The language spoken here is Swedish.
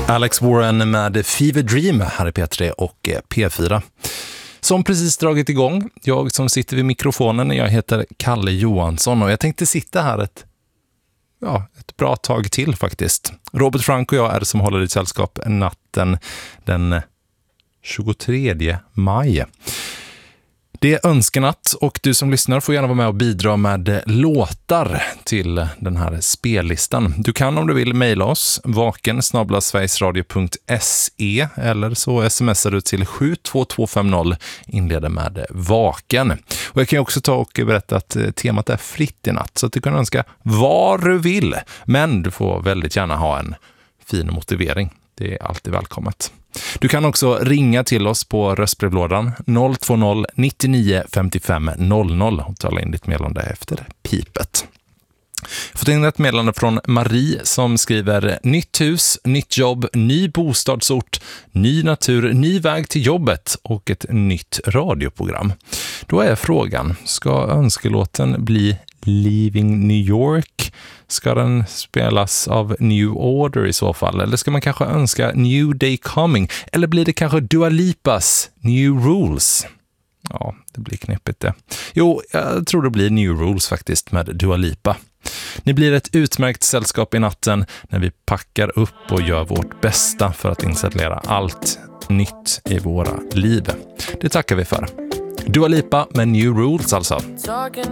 Alex Warren med Fever Dream här i P3 och P4. Som precis dragit igång. Jag som sitter vid mikrofonen, jag heter Kalle Johansson och jag tänkte sitta här ett bra tag till faktiskt. Robert Frank och jag är som håller i sällskap natten den 23 maj. Det är önskenatt och du som lyssnar får gärna vara med och bidra med låtar till den här spellistan. Du kan om du vill mejla oss vaken@sverigesradio.se eller så smsar du till 72250 inleder med vaken. Och jag kan också ta och berätta att temat är fritt i natt så att du kan önska vad du vill. Men du får väldigt gärna ha en fin motivering. Det är alltid välkommet. Du kan också ringa till oss på röstbrevlådan 020 99 55 00 och tala in ditt meddelande efter pipet. Jag har fått in ett meddelande från Marie som skriver: nytt hus, nytt jobb, ny bostadsort, ny natur, ny väg till jobbet och ett nytt radioprogram. Då är frågan, ska önskelåten bli Leaving New York? Ska den spelas av New Order i så fall? Eller ska man kanske önska New Day Coming? Eller blir det kanske Dua Lipas New Rules? Ja, det blir knepigt det. Jo, jag tror det blir New Rules faktiskt med Dua Lipa. Ni blir ett utmärkt sällskap i natten när vi packar upp och gör vårt bästa för att installera allt nytt i våra liv. Det tackar vi för. Dua Lipa med New Rules alltså.